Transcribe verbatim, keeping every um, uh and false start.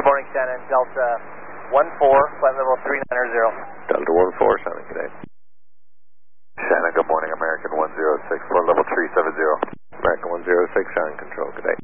Good morning, Shannon. Delta one four, flight level three nine zero. Delta one four, Shannon, good day. Shannon, good morning, American one zero six, flight level three seven zero. American one zero six, Shannon, control, good day.